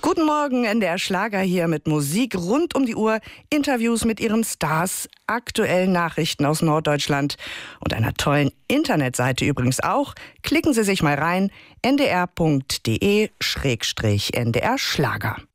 Guten Morgen, NDR Schlager hier mit Musik rund um die Uhr, Interviews mit ihren Stars, aktuellen Nachrichten aus Norddeutschland und einer tollen Internetseite übrigens auch. Klicken Sie sich mal rein, ndr.de/ndr Schlager.